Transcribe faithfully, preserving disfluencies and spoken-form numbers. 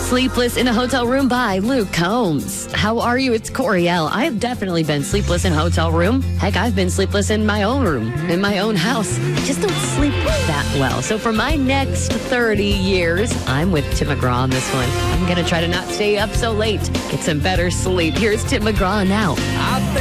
Sleepless in a Hotel Room by Luke Combs. How are you? It's Coriel. I've definitely been sleepless in a hotel room. Heck, I've been sleepless in my own room, in my own house. I just don't sleep that well. So for my next thirty years, I'm with Tim McGraw on this one. I'm going to try to not stay up so late. Get some better sleep. Here's Tim McGraw now.